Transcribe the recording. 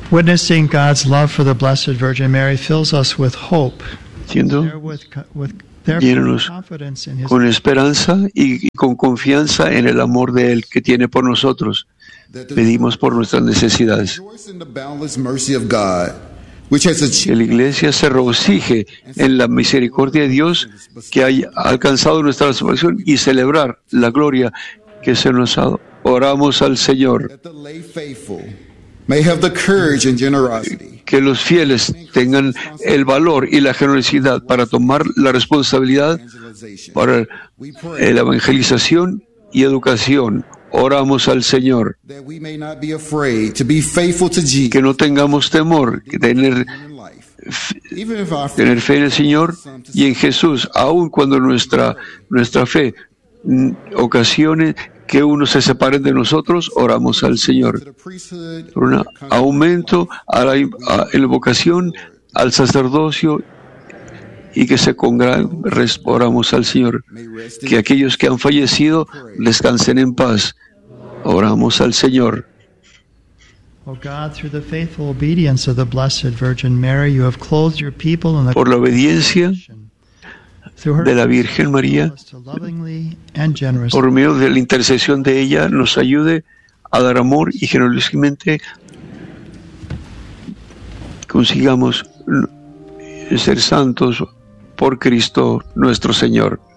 Witnessing God's love for the Blessed Virgin Mary fills us with hope. Siendo Therefore, llenos confidence in His con esperanza y con confianza en el amor de Él que tiene por nosotros. Pedimos por nuestras necesidades. Rejoice in the boundless mercy of God, which has Que achieved la Iglesia se regocije en la misericordia de Dios que haya alcanzado nuestra salvación y celebrar la gloria que se nos ha dado. Oramos al Señor. that the lay faithful may have the courage and generosity Que los fieles tengan el valor y la generosidad para tomar la responsabilidad para We pray la evangelización y educación. Oramos al Señor. that we may not be afraid to be faithful to Jesus Que no tengamos temor, que tener in life. Even if our tener fe en el Señor y en Jesús, aun cuando nuestra fe ocasione que unos se separen de nosotros, oramos al Señor. the priesthood Por un aumento en la vocación, al sacerdocio y que se congreguen, oramos al Señor. may rest Que aquellos que han fallecido descansen en paz. Oramos al Señor. O God, through the faithful obedience of the Blessed Virgin Mary, you have clothed your people in the Por la obediencia through her de la Virgen María, to lovingly and generously por medio de la intercesión de ella, nos ayude a dar amor y generosamente consigamos ser santos por Cristo nuestro Señor.